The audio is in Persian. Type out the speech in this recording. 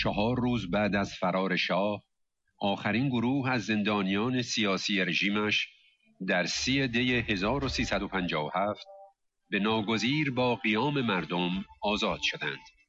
4 روز بعد از فرار شاه، آخرین گروه از زندانیان سیاسی رژیمش در 30 دی 1357 به ناگزیر با قیام مردم آزاد شدند.